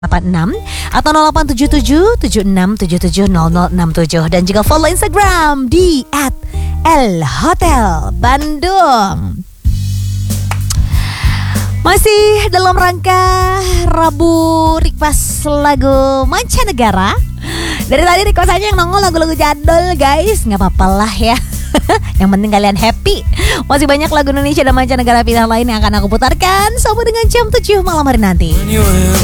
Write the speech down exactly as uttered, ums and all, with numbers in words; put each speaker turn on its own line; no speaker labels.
delapan enam atau nol delapan tujuh tujuh tujuh enam tujuh tujuh nol nol enam tujuh dan juga follow Instagram di at el hotel bandung. Masih dalam rangka Rabu Request lagu mancanegara. Dari tadi requestannya yang nongol lagu-lagu jadul guys. Gak apa-apa lah ya. Yang penting kalian happy. Masih banyak lagu Indonesia dan mancanegara pilihan lain yang akan aku putarkan sampai dengan jam tujuh malam hari nanti.